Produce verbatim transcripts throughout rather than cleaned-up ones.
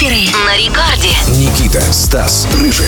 Вейкаперы на рекорде. Никита, Стас, Рыжий.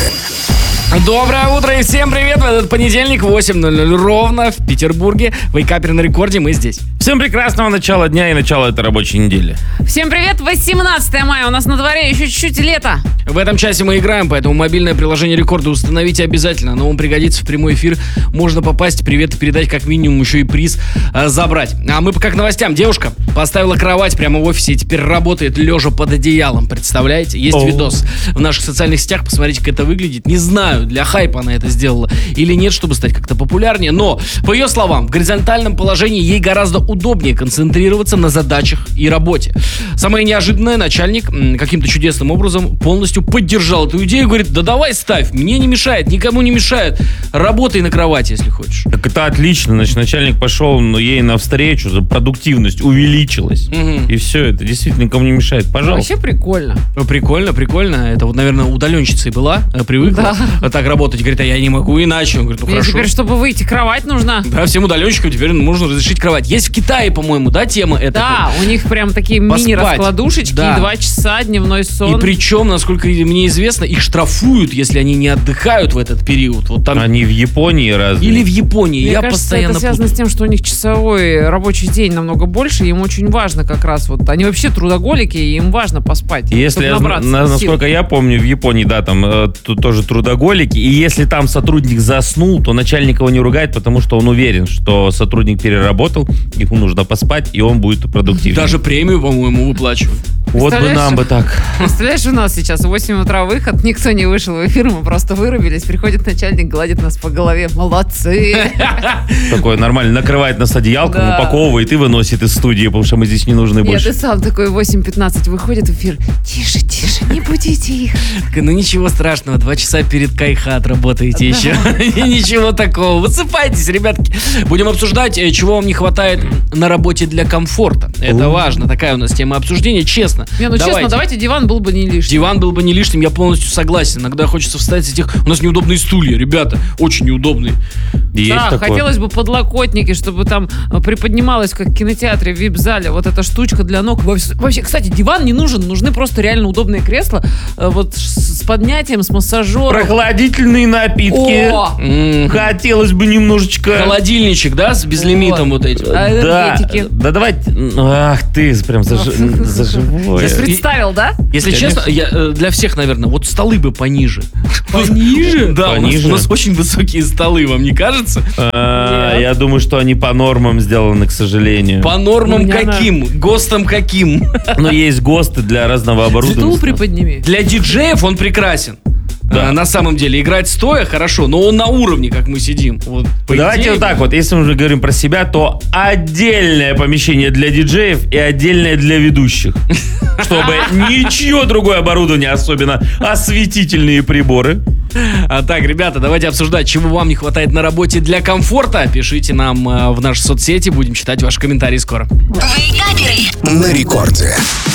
Доброе утро и всем привет! В этот понедельник, восемь ноль ноль ровно, в Петербурге. Вейкапер на рекорде, мы здесь. Всем прекрасного начала дня и начала этой рабочей недели. Всем привет! восемнадцатое мая, у нас на дворе еще чуть-чуть лето. В этом часе мы играем, поэтому мобильное приложение рекорда установите обязательно. Оно вам пригодится в прямой эфир. Можно попасть, привет передать, как минимум еще и приз э, забрать. А мы пока к новостям. Девушка поставила кровать прямо в офисе и теперь работает лежа под одеялом. Представляете? Есть Оу. видос в наших социальных сетях. Посмотрите, как это выглядит. Не знаю, для хайпа она это сделала или нет, чтобы стать как-то популярнее. Но, по ее словам, в горизонтальном положении ей гораздо удобнее концентрироваться на задачах и работе. Самое неожиданное, начальник м, каким-то чудесным образом полностью поддержал эту идею. Говорит, да давай ставь, мне не мешает, никому не мешает. Работай на кровати, если хочешь. Так это отлично, значит, начальник пошел ну, ей навстречу, за продуктивность увеличилась. Мгм. И все, это действительно никому не мешает. Пожалуйста. Вообще прикольно. Ну, прикольно, прикольно. Это вот, наверное, удаленщица и была, э, привыкла Да. так работать. Говорит, а я не могу иначе. Он говорит, ну Мне хорошо. теперь, чтобы выйти, кровать нужна. Да, всем удаленщикам теперь нужно разрешить кровать. Есть в Китае, по-моему, да, тема эта? Да, у них прям такие Поспать. мини-раскладушечки, Да. два часа, дневной И сон. причем, насколько мне известно, их штрафуют, если они не отдыхают в этот период. Вот там Они в Японии разные. или в Японии. Мне я кажется, постоянно это связано путаю. с тем, что у них часовой рабочий день намного больше, им очень важно как раз вот, они вообще трудоголики, и им важно поспать, Если чтобы я, зна- набраться на- сил. насколько я помню, в Японии, да, там э, тут тоже трудоголики, и если там сотрудник заснул, то начальник его не ругает, потому что он уверен, что сотрудник переработал, ему нужно поспать, и он будет продуктивнее. Даже премию, по-моему, выплачивают. Вот бы Представляешь? нам бы так. Представляешь, у нас сейчас в восемь утра выход, никто не вышел в эфир, мы просто вырубились, приходит начальник, гладит нас по голове, молодцы. Такое нормально, накрывает нас одеялком, Да. упаковывает и выносит из студии, потому что мы здесь не нужны Нет, больше. и сам такой в восемь пятнадцать выходит в эфир, тише, тише, не будите их. Так, ну ничего страшного, два часа перед кайха отработаете еще. Ничего такого. Высыпайтесь, ребятки. Будем обсуждать, э, чего вам не хватает на работе для комфорта. Это важно. Такая у нас тема обсуждения. Честно. Не, ну честно, давайте диван был бы не лишний. Диван был бы не лишним, я полностью согласен. Иногда хочется встать с этих... У нас неудобные стулья, ребята. Очень неудобные. Есть Да, такое. хотелось бы подлокотники, чтобы там э, приподнималась, как в кинотеатре, в вип-зале, вот эта штучка для ног. Во- Вообще, кстати, диван не нужен, нужны просто реально удобные кресла, э, вот с с поднятием, с массажером. Прохладительные напитки. О! М, Хотелось бы немножечко... Холодильничек, да, с безлимитом вот этим. А, Да, энергетики. да давайте... Ах ты, прям за, жи- за живое. Если- Представил, да? Если Конечно. честно, я, э, для всех, наверное, вот столы бы пониже. Пониже? Да, у нас- Пониже? у нас очень высокие столы, вам не кажется? А, Нет. Я думаю, что они по нормам сделаны, к сожалению. По нормам У меня на- каким? ГОСТам каким? Но есть ГОСТы для разного Стул оборудования. приподними. Для диджеев он прекрасен. Да. А, на самом деле, играть стоя хорошо, но он на уровне, как мы сидим. Вот, по Давайте идее, вот так вот, если мы уже говорим про себя, то отдельное помещение для диджеев и отдельное для ведущих. Чтобы ничего другое оборудование, особенно осветительные приборы. А так, ребята, давайте обсуждать, чего вам не хватает на работе для комфорта. Пишите нам э, в наши соцсети, будем читать ваши комментарии скоро. Вейкаперы. На рекорде.